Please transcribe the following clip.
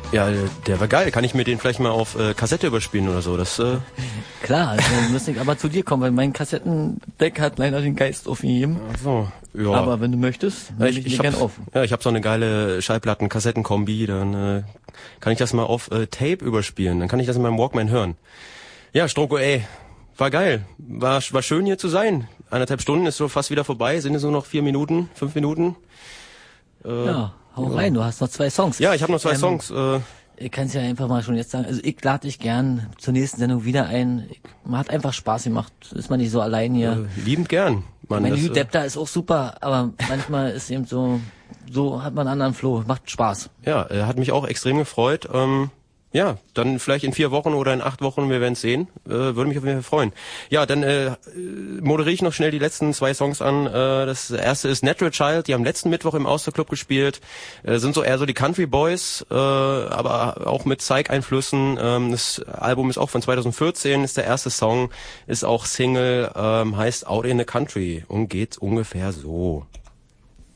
Ja, der war geil. Kann ich mir den vielleicht mal auf Kassette überspielen oder so? Das Klar, dann müsste ich aber zu dir kommen, weil mein Kassettendeck hat leider den Geist aufgegeben. Ach so, ja. Aber wenn du möchtest, nehme ich dir gerne auf. Ja, ich habe so eine geile Schallplatten-Kassettenkombi, dann kann ich das mal auf Tape überspielen. Dann kann ich das in meinem Walkman hören. Ja, Stroko, ey, war geil. War schön hier zu sein. 1,5 Stunden ist so fast wieder vorbei. Sind es nur noch 4 Minuten, 5 Minuten? Ja, hau rein, du hast noch 2 Songs. Ja, ich habe noch 2 Songs. Ich kann es ja einfach mal schon jetzt sagen. Also ich lade dich gern zur nächsten Sendung wieder ein. Man hat einfach Spaß gemacht. Ist man nicht so allein hier. Liebend gern. Mein Hugh Depta ist auch super, aber manchmal ist eben so hat man einen anderen Flow. Macht Spaß. Ja, hat mich auch extrem gefreut. Ja, dann vielleicht in 4 Wochen oder in 8 Wochen, wir werden es sehen. Würde mich auf jeden Fall freuen. Ja, dann moderiere ich noch schnell die letzten 2 Songs an. Das erste ist Natural Child, die haben letzten Mittwoch im Austerclub gespielt. Sind so eher so die Country Boys, aber auch mit Psych-Einflüssen. Das Album ist auch von 2014, ist der erste Song, ist auch Single, heißt Out in the Country und geht ungefähr so.